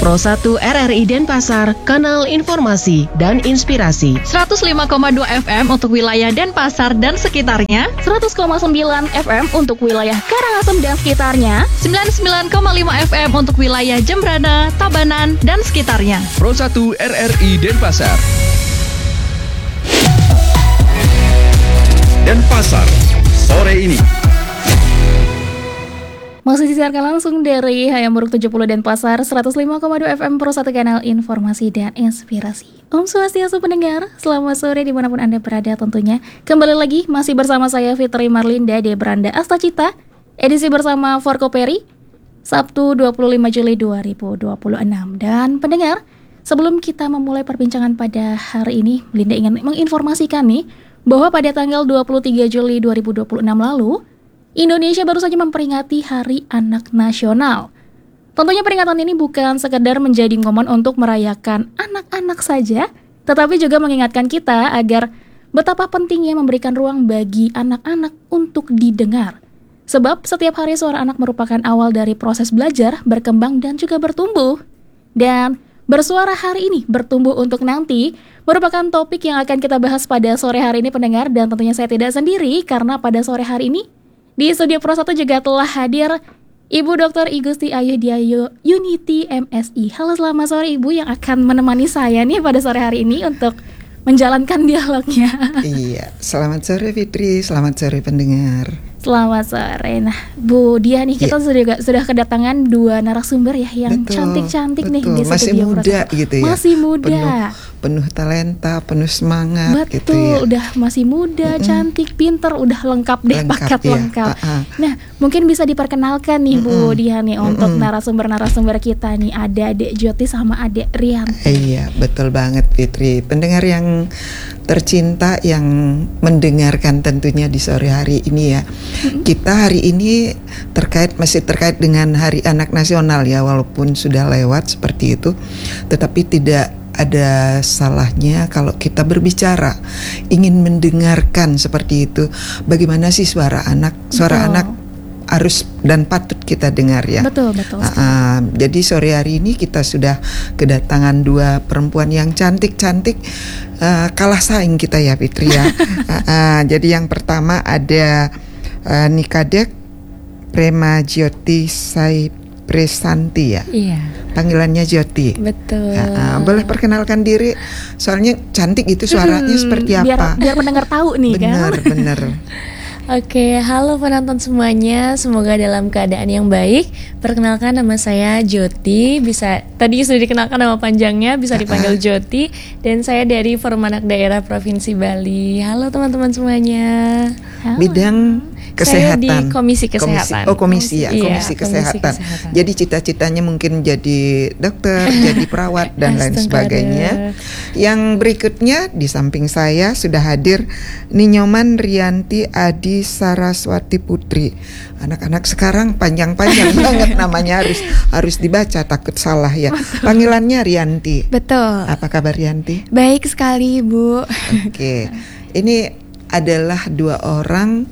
Pro 1 RRI Denpasar, kanal informasi dan inspirasi. 105,2 FM untuk wilayah Denpasar dan sekitarnya, 100,9 FM untuk wilayah Karangasem dan sekitarnya, 99,5 FM untuk wilayah Jembrana, Tabanan, dan sekitarnya. Pro 1 RRI Denpasar. Denpasar, sore ini. masih disiarkan langsung dari Hayamuruk 70 Denpasar, 105,2 FM Pro 1 kanal informasi dan inspirasi. Om Swastiastu pendengar, selamat sore dimanapun Anda berada tentunya. Kembali lagi masih bersama saya Fitri Marlinda di Beranda Astacita, edisi bersama Forkoperi, Sabtu 25 Juli 2026. Dan pendengar, sebelum kita memulai perbincangan pada hari ini, Linda ingin menginformasikan nih bahwa pada tanggal 23 Juli 2026 lalu, Indonesia baru saja memperingati Hari Anak Nasional. Tentunya peringatan ini bukan sekedar menjadi momen untuk merayakan anak-anak saja, tetapi juga mengingatkan kita agar betapa pentingnya memberikan ruang bagi anak-anak untuk didengar. Sebab setiap hari suara anak merupakan awal dari proses belajar, berkembang, dan juga bertumbuh. Dan bersuara hari ini, bertumbuh untuk nanti, merupakan topik yang akan kita bahas pada sore hari ini pendengar. Dan tentunya saya tidak sendiri, karena pada sore hari ini di studio Pro 1 juga telah hadir Ibu Dr. Igusti Ayu Diayu Yuniti MSI. Halo, selamat sore Ibu yang akan menemani saya nih pada sore hari ini untuk menjalankan dialognya. Iya, selamat sore Fitri, selamat sore pendengar. Selamat sore. Nah, Bu Dia nih, kita sudah kedatangan dua narasumber ya yang cantik-cantik nih di masih studio muda Pro 1. gitu ya. Masih muda. Penuh talenta, penuh semangat. Betul, gitu ya. Udah masih muda, cantik, pinter, udah lengkap deh, paket ya. lengkap. Nah, mungkin bisa diperkenalkan nih Bu Dia nih untuk narasumber-narasumber kita nih, ada Adek Jyoti sama Adek Rianti. Iya, betul banget Fitri. Pendengar yang tercinta yang mendengarkan tentunya di sore hari ini ya. Kita hari ini masih terkait dengan Hari Anak Nasional ya, walaupun sudah lewat seperti itu, tetapi tidak ada salahnya kalau kita berbicara, ingin mendengarkan seperti itu. Bagaimana sih suara anak? Suara anak harus dan patut kita dengar ya. Betul. Jadi sore hari ini kita sudah kedatangan dua perempuan yang cantik-cantik, kalah saing kita ya Fitri ya. Jadi yang pertama ada Nikadek Premajyoti Saipresanti ya. Iya. Panggilannya Jyoti. Betul. Boleh perkenalkan diri, soalnya cantik itu suaranya seperti apa? Biar pendengar tahu nih kan. Bener. Oke, halo penonton semuanya, semoga dalam keadaan yang baik. Perkenalkan, nama saya Jyoti. Tadi sudah dikenalkan nama panjangnya, bisa dipanggil Jyoti. Dan saya dari Forum Anak Daerah Provinsi Bali. Halo teman-teman semuanya. Halo. Bidang kesehatan. Saya di Komisi Kesehatan. Komisi Kesehatan. Jadi cita-citanya mungkin jadi dokter, jadi perawat dan lain sebagainya. Yang berikutnya di samping saya sudah hadir Ninyoman Rianti Adi Saraswati Putri. Anak-anak sekarang panjang-panjang banget namanya, harus dibaca, takut salah ya. Panggilannya Rianti. Betul. Apa kabar Rianti? Baik sekali Bu. Oke. Ini adalah dua orang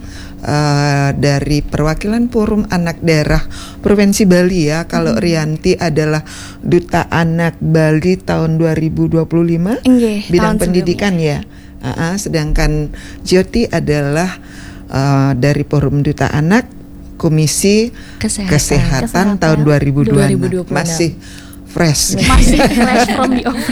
dari perwakilan Forum Anak Daerah Provinsi Bali ya. Kalau Rianti adalah Duta Anak Bali tahun 2025 bidang pendidikan ya. Sedangkan Jyoti adalah dari Forum Duta Anak Komisi Kesehatan tahun 2026. Masih fresh from the oven.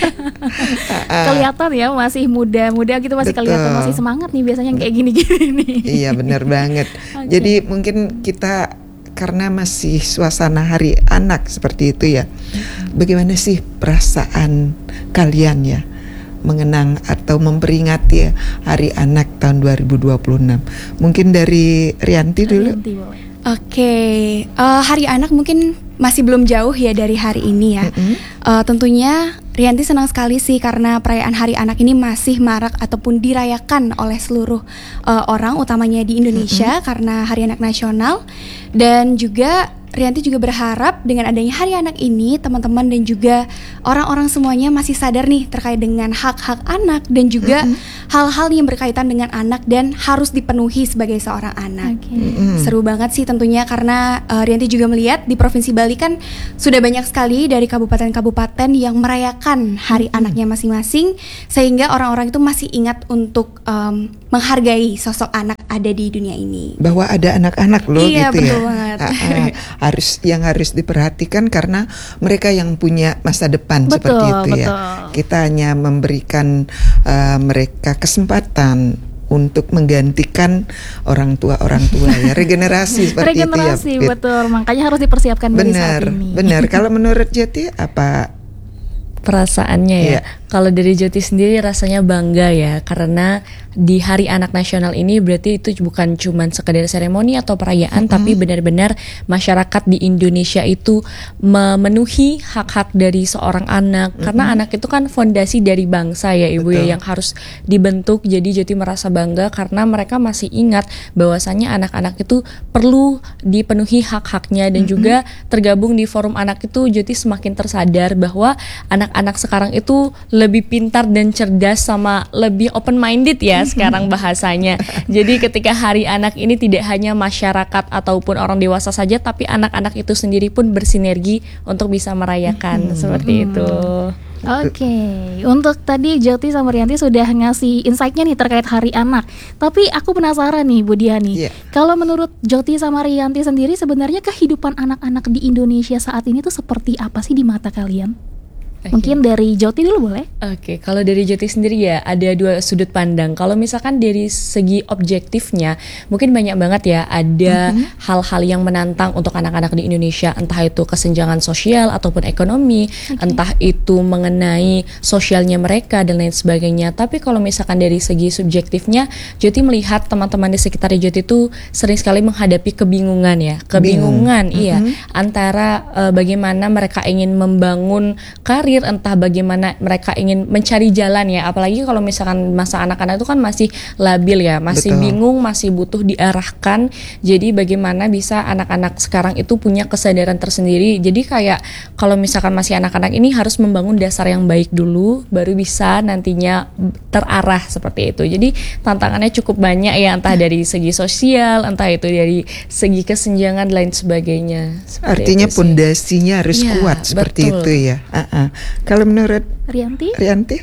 Kelihatan ya masih muda gitu, masih kelihatan masih semangat nih biasanya kayak gini-gini nih. Iya benar banget. Jadi mungkin kita karena masih suasana Hari Anak seperti itu ya. Bagaimana sih perasaan kalian ya mengenang atau memperingati ya Hari Anak tahun 2026? Mungkin dari Rianti dulu. Oke, Hari Anak mungkin masih belum jauh ya dari hari ini ya. Tentunya Rianti senang sekali sih karena perayaan Hari Anak ini masih marak ataupun dirayakan oleh seluruh orang, utamanya di Indonesia karena Hari Anak Nasional. Dan juga Rianti juga berharap dengan adanya Hari Anak ini, teman-teman dan juga orang-orang semuanya masih sadar nih terkait dengan hak-hak anak dan juga hal-hal yang berkaitan dengan anak dan harus dipenuhi sebagai seorang anak. Seru banget sih tentunya karena Rianti juga melihat di Provinsi Bali kan sudah banyak sekali dari kabupaten-kabupaten yang merayakan Hari Anaknya masing-masing, sehingga orang-orang itu masih ingat untuk menghargai sosok anak ada di dunia ini. Bahwa ada anak-anak loh, Iya, gitu betul ya. banget. Harus diperhatikan karena mereka yang punya masa depan seperti itu ya. Kita hanya memberikan mereka kesempatan untuk menggantikan orang tua ya, regenerasi seperti itu ya. Regenerasi, betul. Makanya harus dipersiapkan dari saat ini. Benar. Kalau menurut Joti apa perasaannya ya? Kalau dari Joti sendiri rasanya bangga ya, karena di Hari Anak Nasional ini berarti itu bukan cuma sekedar seremoni atau perayaan, tapi benar-benar masyarakat di Indonesia itu memenuhi hak-hak dari seorang anak, karena anak itu kan fondasi dari bangsa ya Ibu ya, yang harus dibentuk. Jadi Joti merasa bangga karena mereka masih ingat bahwasannya anak-anak itu perlu dipenuhi hak-haknya, dan juga tergabung di forum anak itu Joti semakin tersadar bahwa anak-anak sekarang itu lebih pintar dan cerdas sama lebih open minded ya sekarang bahasanya. Jadi ketika Hari Anak ini tidak hanya masyarakat ataupun orang dewasa saja, tapi anak-anak itu sendiri pun bersinergi untuk bisa merayakan seperti itu. Oke, untuk tadi Joti sama Rianti sudah ngasih insight-nya nih terkait Hari Anak. Tapi aku penasaran nih Bu Diani, kalau menurut Joti sama Rianti sendiri sebenarnya kehidupan anak-anak di Indonesia saat ini tuh seperti apa sih di mata kalian? Mungkin dari Joti dulu boleh? Oke, kalau dari Joti sendiri ya ada dua sudut pandang. Kalau misalkan dari segi objektifnya, mungkin banyak banget ya ada hal-hal yang menantang untuk anak-anak di Indonesia, entah itu kesenjangan sosial ataupun ekonomi, entah itu mengenai sosialnya mereka dan lain sebagainya. Tapi kalau misalkan dari segi subjektifnya, Joti melihat teman-teman di sekitar Joti itu sering sekali menghadapi kebingungan ya, iya, antara bagaimana mereka ingin membangun karir, entah bagaimana mereka ingin mencari jalan ya, apalagi kalau misalkan masa anak-anak itu kan masih labil ya, masih bingung, masih butuh diarahkan. Jadi bagaimana bisa anak-anak sekarang itu punya kesadaran tersendiri. Jadi kayak kalau misalkan masih anak-anak ini harus membangun dasar yang baik dulu, baru bisa nantinya terarah seperti itu. Jadi tantangannya cukup banyak ya, entah dari segi sosial, entah itu dari segi kesenjangan dan lain sebagainya. Artinya pondasinya harus kuat seperti itu ya. Kalau menurut Rianti?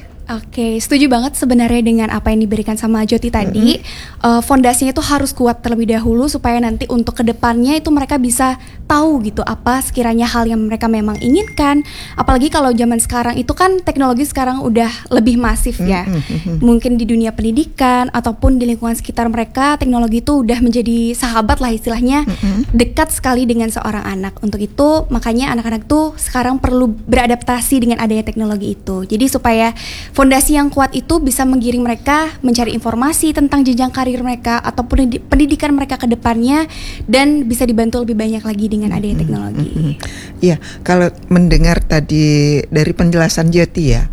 Oke, setuju banget sebenarnya dengan apa yang diberikan sama Joti tadi. Fondasinya itu harus kuat terlebih dahulu supaya nanti untuk kedepannya itu mereka bisa tahu gitu apa sekiranya hal yang mereka memang inginkan. Apalagi kalau zaman sekarang itu kan teknologi sekarang udah lebih masif ya. Mungkin di dunia pendidikan ataupun di lingkungan sekitar mereka, teknologi itu udah menjadi sahabat lah istilahnya, dekat sekali dengan seorang anak. Untuk itu makanya anak-anak tuh sekarang perlu beradaptasi dengan adanya teknologi itu. Jadi supaya fondasi yang kuat itu bisa menggiring mereka mencari informasi tentang jenjang karir mereka ataupun pendidikan mereka ke depannya, dan bisa dibantu lebih banyak lagi dengan adanya teknologi. Iya, kalau mendengar tadi dari penjelasan Joti ya,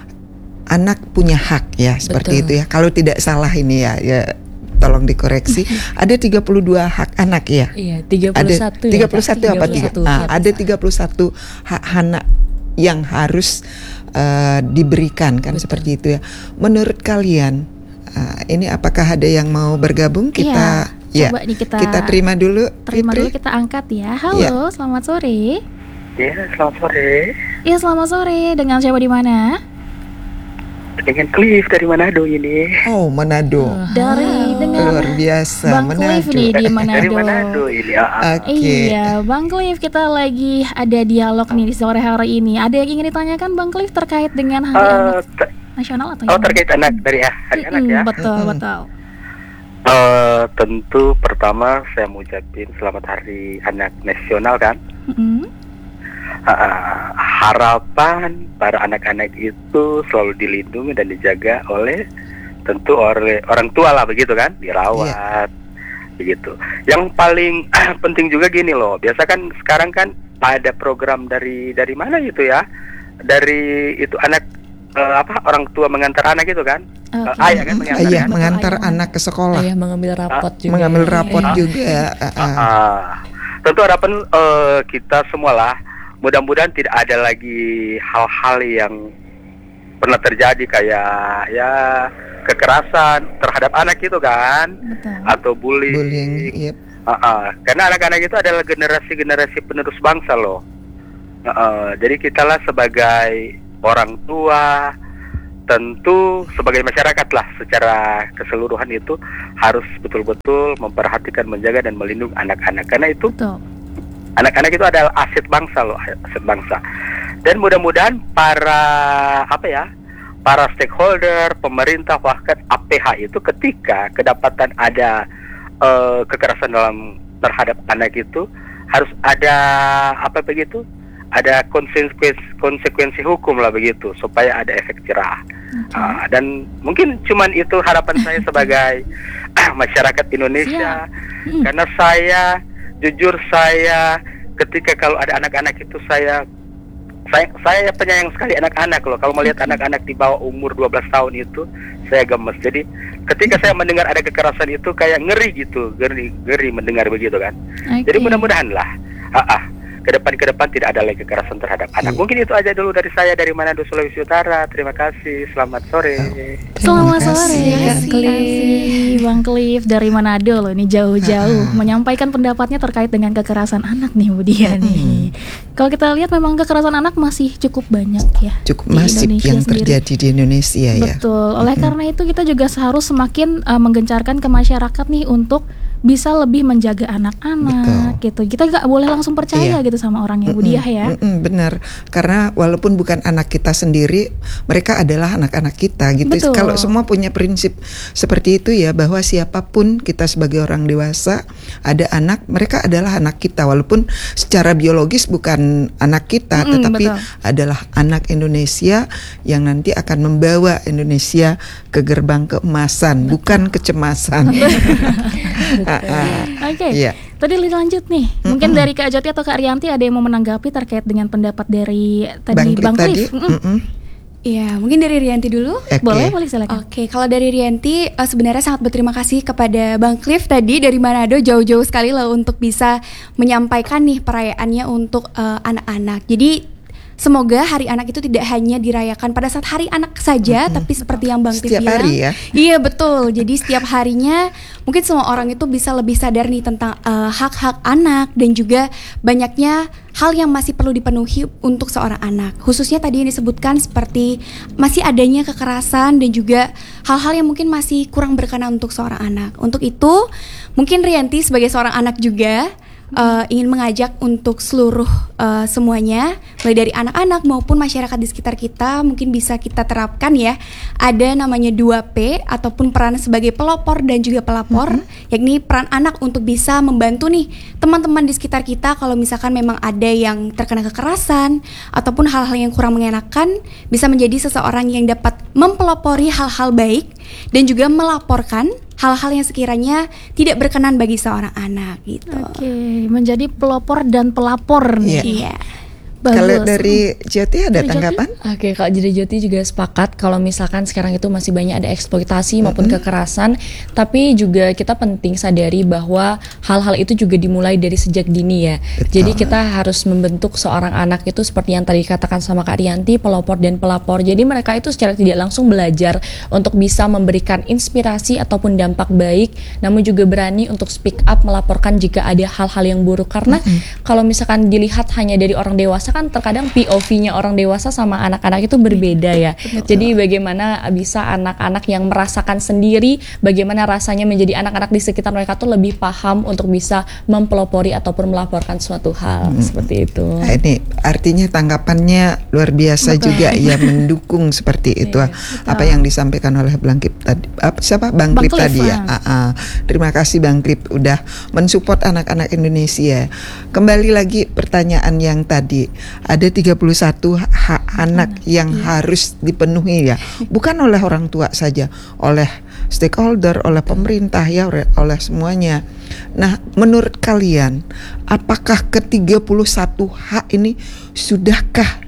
anak punya hak ya, seperti itu ya. Kalau tidak salah ini ya tolong dikoreksi. Ada 32 hak anak ya? Iya, 31 ya. 31 apa? Ada 31 hak anak yang harus diberikan kan, seperti itu ya. Menurut kalian ini apakah ada yang mau bergabung? Kita coba nih kita terima dulu. Kita angkat ya. Halo, selamat sore. Ya, selamat sore. Iya, selamat sore. Dengan siapa di mana? Dengan Cliff dari Manado ini. Oh, Manado. Dengan luar biasa. Bang Cliff nih di Manado. Dari Manado ini. Iya, Bang Cliff, kita lagi ada dialog nih di sore hari ini. Ada yang ingin ditanyakan Bang Cliff terkait dengan Hari Anak Nasional atau terkait anak dari Hari Anak ya? Betul. Tentu pertama saya mau ucapin selamat Hari Anak Nasional kan. Harapan para anak-anak itu selalu dilindungi dan dijaga oleh orang tua lah, begitu kan, dirawat begitu. Yang paling penting juga gini loh, biasa kan sekarang kan ada program dari mana gitu ya, dari itu anak orang tua mengantar anak itu kan. Ayah kan mengantar anak ke sekolah. Ayah mengambil rapot juga. Mengambil rapot juga. tentu harapan kita semualah, mudah-mudahan tidak ada lagi hal-hal yang pernah terjadi kayak ya kekerasan terhadap anak itu kan. Betul. Atau bullying. Yep. Karena anak-anak itu adalah generasi-generasi penerus bangsa loh. Jadi kitalah sebagai orang tua, tentu sebagai masyarakat lah secara keseluruhan itu harus betul-betul memperhatikan, menjaga dan melindungi anak-anak, karena itu Betul. anak-anak itu adalah aset bangsa loh, aset bangsa. Dan mudah-mudahan para stakeholder, pemerintah, bahkan APH itu ketika kedapatan ada kekerasan terhadap anak itu harus ada ada konsekuensi hukum lah begitu, supaya ada efek jerah. Dan mungkin cuman itu harapan saya sebagai masyarakat Indonesia. Karena jujur saya ketika kalau ada anak-anak itu saya penyayang sekali anak-anak loh. Kalau melihat anak-anak di bawah umur 12 tahun itu saya gemes. Jadi ketika saya mendengar ada kekerasan itu kayak ngeri gitu, ngeri mendengar begitu kan. Jadi mudah-mudahan lah ke depan tidak ada lagi kekerasan terhadap anak. Mungkin itu aja dulu dari saya, dari Manado, Sulawesi Utara. Terima kasih. Selamat sore. Selamat sore Bang Cliff dari Manado loh, ini jauh-jauh menyampaikan pendapatnya terkait dengan kekerasan anak nih Bu Dia nih. Kalau kita lihat memang kekerasan anak masih cukup banyak ya. Cukup masif yang terjadi di Indonesia ya. Betul. Oleh karena itu kita juga harus semakin menggencarkan ke masyarakat nih untuk bisa lebih menjaga anak-anak gitu. Kita nggak boleh langsung percaya gitu sama orangnya Bu Diah ya. Benar. Karena walaupun bukan anak kita sendiri, mereka adalah anak-anak kita gitu. Betul. Kalau semua punya prinsip seperti itu ya, bahwa siapapun kita sebagai orang dewasa ada anak, mereka adalah anak kita walaupun secara biologis bukan anak kita, tetapi adalah anak Indonesia yang nanti akan membawa Indonesia ke gerbang keemasan, bukan kecemasan. Oke. Tadi lanjut nih. Mungkin dari Kak Joti atau Kak Rianti ada yang mau menanggapi terkait dengan pendapat dari tadi Bang Cliff. Iya, mungkin dari Rianti dulu. Boleh silakan. Oke, kalau dari Rianti sebenarnya sangat berterima kasih kepada Bang Cliff tadi dari Manado, jauh-jauh sekali loh untuk bisa menyampaikan nih perayaannya untuk anak-anak. Jadi semoga Hari Anak itu tidak hanya dirayakan pada saat Hari Anak saja, tapi seperti yang Bang Cliff bilang. Setiap hari ya. Iya betul. Jadi setiap harinya mungkin semua orang itu bisa lebih sadar nih tentang hak-hak anak dan juga banyaknya hal yang masih perlu dipenuhi untuk seorang anak. Khususnya tadi yang disebutkan seperti masih adanya kekerasan dan juga hal-hal yang mungkin masih kurang berkenan untuk seorang anak. Untuk itu mungkin Rianti sebagai seorang anak juga ingin mengajak untuk seluruh semuanya, mulai dari anak-anak maupun masyarakat di sekitar kita, mungkin bisa kita terapkan ya. Ada namanya 2P ataupun peran sebagai pelopor dan juga pelapor, yakni peran anak untuk bisa membantu nih teman-teman di sekitar kita kalau misalkan memang ada yang terkena kekerasan ataupun hal-hal yang kurang mengenakan, bisa menjadi seseorang yang dapat mempelopori hal-hal baik dan juga melaporkan hal-hal yang sekiranya tidak berkenan bagi seorang anak gitu. Oke, menjadi pelopor dan pelapor nih. Iya. Kalau dari Joti ada tanggapan? Oke, kalau dari Joti juga sepakat kalau misalkan sekarang itu masih banyak ada eksploitasi maupun kekerasan, tapi juga kita penting sadari bahwa hal-hal itu juga dimulai dari sejak dini ya. Betul. Jadi kita harus membentuk seorang anak itu seperti yang tadi katakan sama Kak Rianti, pelopor dan pelapor. Jadi mereka itu secara tidak langsung belajar untuk bisa memberikan inspirasi ataupun dampak baik, namun juga berani untuk speak up, melaporkan jika ada hal-hal yang buruk. Karena kalau misalkan dilihat hanya dari orang dewasa kan terkadang POV-nya orang dewasa sama anak-anak itu berbeda ya. Jadi bagaimana bisa anak-anak yang merasakan sendiri bagaimana rasanya menjadi anak-anak di sekitar mereka tuh lebih paham untuk bisa mempelopori ataupun melaporkan suatu hal seperti itu. Nah, ini artinya tanggapannya luar biasa juga ya, mendukung seperti itu. Apa yang disampaikan oleh Bang Cliff tadi. Bang Cliff tadi ya. Terima kasih Bang Cliff udah mensupport anak-anak Indonesia. Kembali lagi pertanyaan yang tadi. Ada 31 hak anak yang harus dipenuhi ya. Bukan oleh orang tua saja, oleh stakeholder, oleh pemerintah ya, oleh semuanya. Nah, menurut kalian apakah ke-31 hak ini sudahkah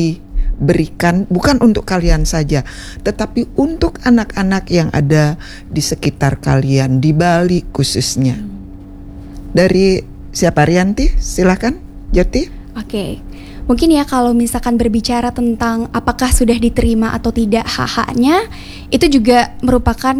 diberikan bukan untuk kalian saja, tetapi untuk anak-anak yang ada di sekitar kalian, di Bali khususnya? Dari siapa? Rianti, silakan. Joti. Oke. Mungkin ya kalau misalkan berbicara tentang apakah sudah diterima atau tidak hak-haknya, itu juga merupakan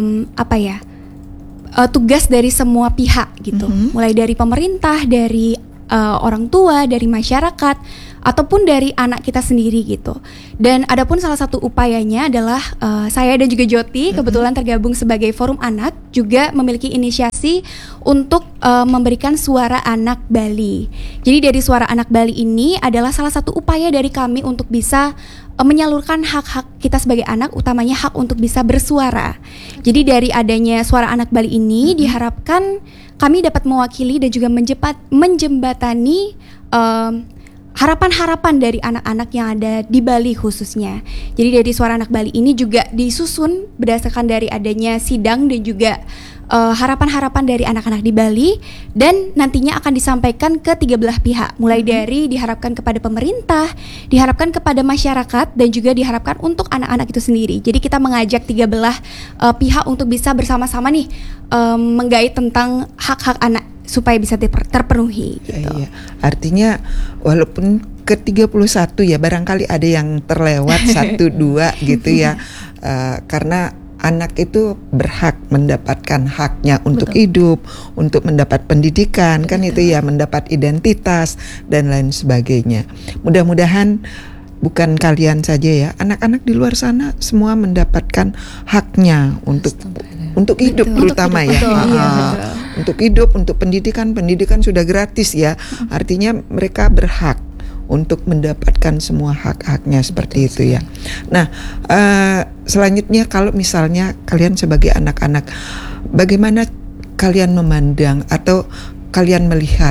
tugas dari semua pihak gitu. Mulai dari pemerintah, dari orang tua, dari masyarakat, ataupun dari anak kita sendiri gitu. Dan adapun salah satu upayanya adalah saya dan juga Joti kebetulan tergabung sebagai Forum Anak, juga memiliki inisiasi untuk memberikan suara anak Bali. Jadi dari suara anak Bali ini adalah salah satu upaya dari kami untuk bisa menyalurkan hak-hak kita sebagai anak, utamanya hak untuk bisa bersuara. Jadi dari adanya suara anak Bali ini diharapkan kami dapat mewakili dan juga menjembatani harapan-harapan dari anak-anak yang ada di Bali khususnya. Jadi dari suara anak Bali ini juga disusun berdasarkan dari adanya sidang dan juga harapan-harapan dari anak-anak di Bali, dan nantinya akan disampaikan ke 3 belah pihak, mulai dari diharapkan kepada pemerintah, diharapkan kepada masyarakat, dan juga diharapkan untuk anak-anak itu sendiri. Jadi kita mengajak 3 belah pihak untuk bisa bersama-sama nih menggait tentang hak-hak anak supaya bisa terpenuhi gitu. Iya. Artinya walaupun ke-31 ya barangkali ada yang terlewat 1-2 gitu ya, karena anak itu berhak mendapatkan haknya untuk hidup, untuk mendapat pendidikan, kan itu ya, mendapat identitas dan lain sebagainya. Mudah-mudahan bukan kalian saja ya, anak-anak di luar sana semua mendapatkan haknya untuk hidup, terutama ya. Untuk hidup, untuk pendidikan sudah gratis ya. Artinya mereka berhak untuk mendapatkan semua hak-haknya seperti itu ya. Nah, selanjutnya kalau misalnya kalian sebagai anak-anak, bagaimana kalian memandang atau kalian melihat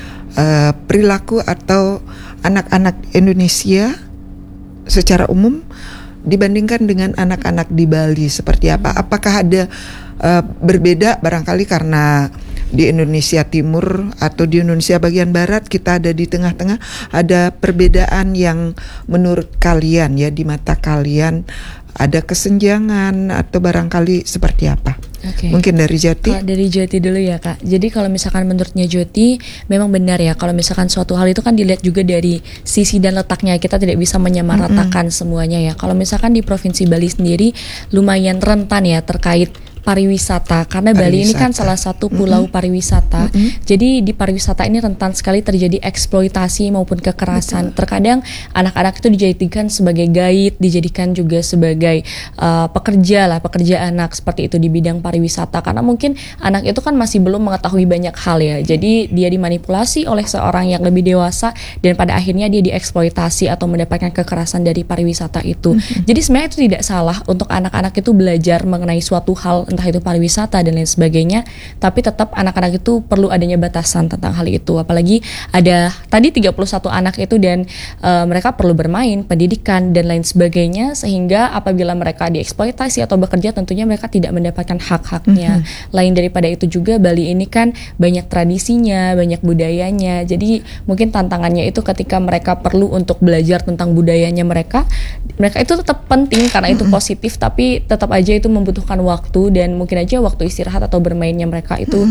perilaku atau anak-anak Indonesia secara umum dibandingkan dengan anak-anak di Bali seperti apa? Apakah ada berbeda barangkali karena di Indonesia Timur atau di Indonesia bagian Barat kita ada di tengah-tengah, ada perbedaan yang menurut kalian ya, di mata kalian ada kesenjangan atau barangkali seperti apa? Mungkin dari Joti. Dari Joti dulu ya Kak. Jadi kalau misalkan menurutnya Joti, memang benar ya, kalau misalkan suatu hal itu kan dilihat juga dari sisi dan letaknya, kita tidak bisa menyamaratakan semuanya ya. Kalau misalkan di Provinsi Bali sendiri lumayan rentan ya terkait pariwisata, karena Bali ini kan salah satu pulau pariwisata. Jadi di pariwisata ini rentan sekali terjadi eksploitasi maupun kekerasan. Terkadang anak-anak itu dijadikan sebagai guide, dijadikan juga sebagai pekerja anak seperti itu di bidang pariwisata, karena mungkin anak itu kan masih belum mengetahui banyak hal ya. Jadi dia dimanipulasi oleh seorang yang lebih dewasa dan pada akhirnya dia dieksploitasi atau mendapatkan kekerasan dari pariwisata itu. Jadi sebenarnya itu tidak salah untuk anak-anak itu belajar mengenai suatu hal, entah itu pariwisata dan lain sebagainya, tapi tetap anak-anak itu perlu adanya batasan tentang hal itu. Apalagi ada tadi 31 anak itu dan mereka perlu bermain, pendidikan dan lain sebagainya, sehingga apabila mereka dieksploitasi atau bekerja tentunya mereka tidak mendapatkan hak-haknya. Lain daripada itu juga, Bali ini kan banyak tradisinya, banyak budayanya. Jadi mungkin tantangannya itu ketika mereka perlu untuk belajar tentang budayanya mereka itu tetap penting karena itu positif, tapi tetap aja itu membutuhkan waktu dan mungkin aja waktu istirahat atau bermainnya mereka itu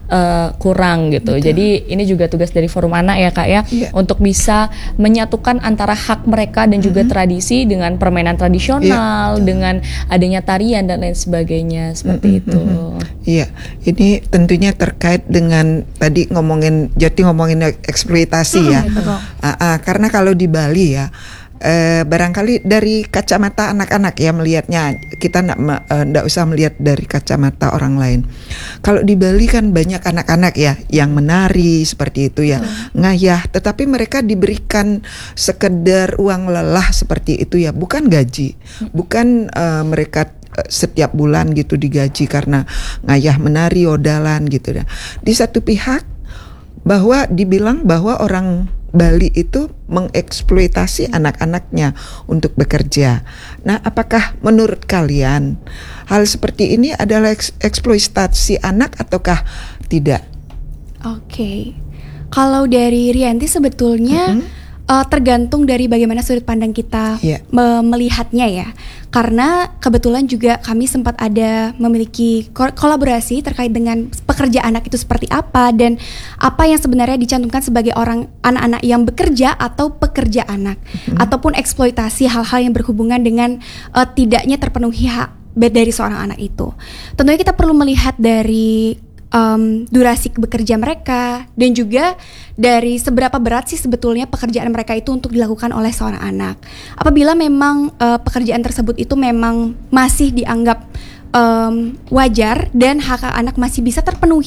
kurang gitu. Jadi ini juga tugas dari Forum Anak ya Kak ya, untuk bisa menyatukan antara hak mereka dan juga tradisi dengan permainan tradisional, dengan adanya tarian dan lain sebagainya seperti itu. Iya, ini tentunya terkait dengan tadi Joti ngomongin eksploitasi ya. Karena kalau di Bali ya, barangkali dari kacamata anak-anak ya melihatnya, kita nggak usah melihat dari kacamata orang lain. Kalau di Bali kan banyak anak-anak ya yang menari seperti itu ya, ngayah, tetapi mereka diberikan sekedar uang lelah seperti itu ya, bukan gaji, bukan mereka setiap bulan gitu digaji karena ngayah menari odalan gitu ya. Di satu pihak bahwa dibilang bahwa orang Bali itu mengeksploitasi anak-anaknya untuk bekerja. Nah, apakah menurut kalian hal seperti ini adalah eksploitasi anak ataukah tidak? Oke. Kalau dari Rianti sebetulnya tergantung dari bagaimana sudut pandang kita melihatnya ya. Karena kebetulan juga kami sempat ada memiliki kolaborasi terkait dengan pekerja anak itu seperti apa dan apa yang sebenarnya dicantumkan sebagai anak-anak yang bekerja atau pekerja anak, ataupun eksploitasi hal-hal yang berhubungan dengan tidaknya terpenuhi hak dari seorang anak itu. Tentunya kita perlu melihat dari durasi bekerja mereka dan juga dari seberapa berat sih sebetulnya pekerjaan mereka itu untuk dilakukan oleh seorang anak. Apabila memang pekerjaan tersebut itu memang masih dianggap wajar dan hak anak masih bisa terpenuhi